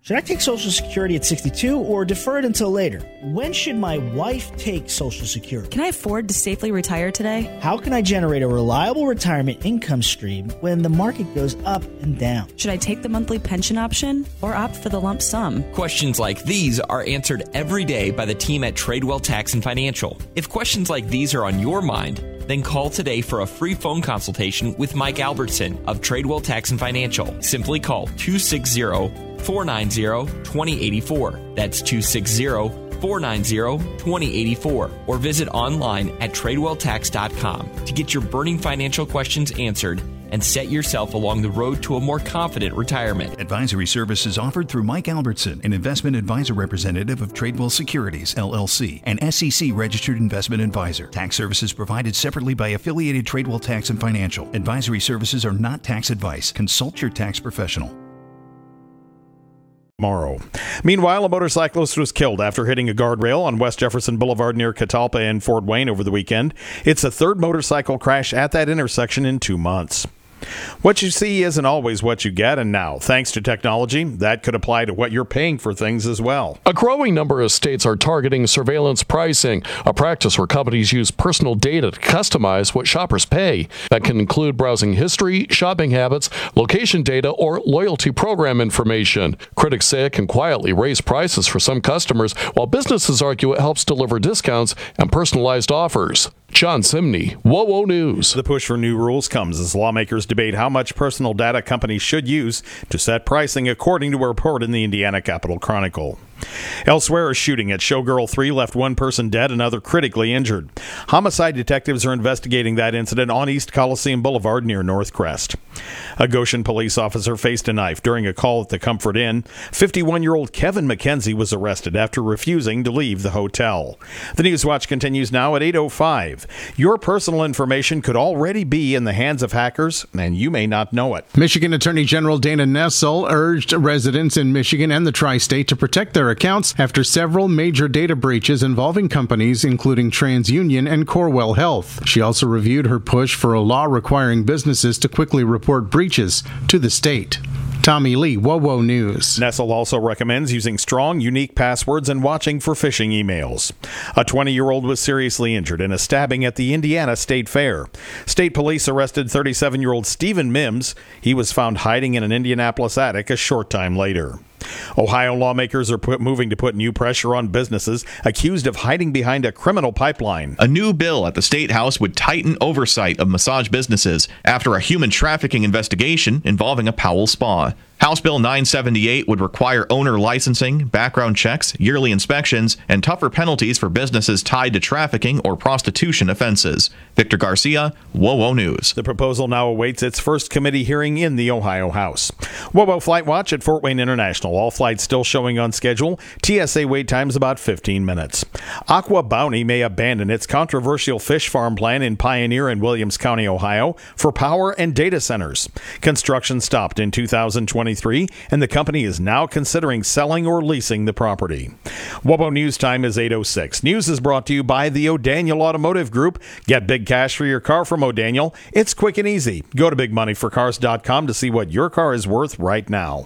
Should I take Social Security at 62 or defer it until later? When should my wife take Social Security? Can I afford to safely retire today? How can I generate a reliable retirement income stream when the market goes up and down? Should I take the monthly pension option or opt for the lump sum? Questions like these are answered every day by the team at Tradewell Tax and Financial. If questions like these are on your mind, then call today for a free phone consultation with Mike Albertson of Tradewell Tax and Financial. Simply call 260-490-2084. That's 260-490-2084. Or visit online at TradewellTax.com to get your burning financial questions answered and set yourself along the road to a more confident retirement. Advisory services offered through Mike Albertson, an investment advisor representative of Tradewell Securities, LLC, an SEC-registered investment advisor. Tax services provided separately by affiliated Tradewell Tax and Financial. Advisory services are not tax advice. Consult your tax professional. Tomorrow. Meanwhile, a motorcyclist was killed after hitting a guardrail on West Jefferson Boulevard near Catalpa and Fort Wayne over the weekend. It's the third motorcycle crash at that intersection in 2 months. What you see isn't always what you get, and now, thanks to technology, that could apply to what you're paying for things as well. A growing number of states are targeting surveillance pricing, a practice where companies use personal data to customize what shoppers pay. That can include browsing history, shopping habits, location data, or loyalty program information. Critics say it can quietly raise prices for some customers, while businesses argue it helps deliver discounts and personalized offers. John Simney, WOWO News. The push for new rules comes as lawmakers debate how much personal data companies should use to set pricing, according to a report in the Indiana Capital Chronicle. Elsewhere, a shooting at Showgirl 3 left one person dead, another critically injured. Homicide detectives are investigating that incident on East Coliseum Boulevard near Northcrest. A Goshen police officer faced a knife during a call at the Comfort Inn. 51-year-old Kevin McKenzie was arrested after refusing to leave the hotel. The Newswatch continues now at 8:05. Your personal information could already be in the hands of hackers, and you may not know it. Michigan Attorney General Dana Nessel urged residents in Michigan and the tri-state to protect their accounts after several major data breaches involving companies including TransUnion and Corewell Health. She also reviewed her push for a law requiring businesses to quickly report breaches to the state. Tommy Lee, WOWO News. Nessel also recommends using strong, unique passwords and watching for phishing emails. A 20-year-old was seriously injured in a stabbing at the Indiana State Fair. State police arrested 37-year-old Stephen Mims. He was found hiding in an Indianapolis attic a short time later. Ohio lawmakers are moving to put new pressure on businesses accused of hiding behind a criminal pipeline. A new bill at the State House would tighten oversight of massage businesses after a human trafficking investigation involving a Powell spa. House Bill 978 would require owner licensing, background checks, yearly inspections, and tougher penalties for businesses tied to trafficking or prostitution offenses. Victor Garcia, WOWO News. The proposal now awaits its first committee hearing in the Ohio House. WOWO Flight Watch at Fort Wayne International. All flights still showing on schedule. TSA wait times about 15 minutes. Aqua Bounty may abandon its controversial fish farm plan in Pioneer and Williams County, Ohio, for power and data centers. Construction stopped in 2023, and the company is now considering selling or leasing the property. WOWO News time is 8:06. News is brought to you by the O'Daniel Automotive Group. Get big cash for your car from O'Daniel. It's quick and easy. Go to bigmoneyforcars.com to see what your car is worth right now.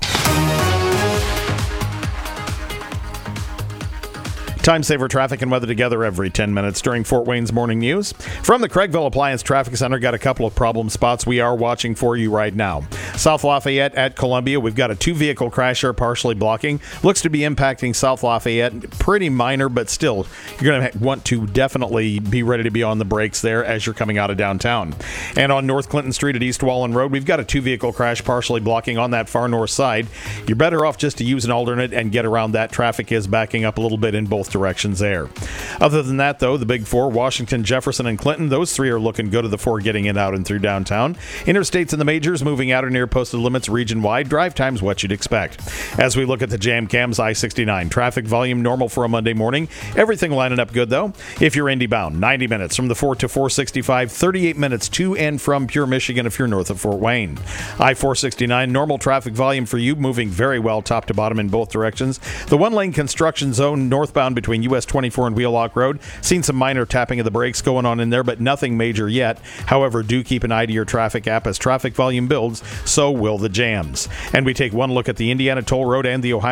Time saver traffic and weather together every 10 minutes during Fort Wayne's morning news. From the Craigville Appliance Traffic Center, got a couple of problem spots we are watching for you right now. South Lafayette at Columbia, we've got a two-vehicle crash there partially blocking. Looks to be impacting South Lafayette. Pretty minor, but still, you're going to want to definitely be ready to be on the brakes there as you're coming out of downtown. And on North Clinton Street at East Wallen Road, we've got a two-vehicle crash partially blocking on that far north side. You're better off just to use an alternate and get around that. Traffic is backing up a little bit in both directions there. Other than that, though, the big four, Washington, Jefferson, and Clinton, those three are looking good of the four getting in out and through downtown. Interstates and the majors moving out or near posted limits region-wide. Drive time's what you'd expect. As we look at the jam cams, I-69, traffic volume normal for a Monday morning. Everything lining up good, though. If you're Indy bound, 90 minutes from the 4 to 465, 38 minutes to and from Pure, Michigan if you're north of Fort Wayne. I-469, normal traffic volume for you, moving very well top to bottom in both directions. The one-lane construction zone northbound between US 24 and Wheelock Road. Seen some minor tapping of the brakes going on in there, but nothing major yet. However, do keep an eye to your traffic app. As traffic volume builds, so will the jams. And we take one look at the Indiana Toll Road and the Ohio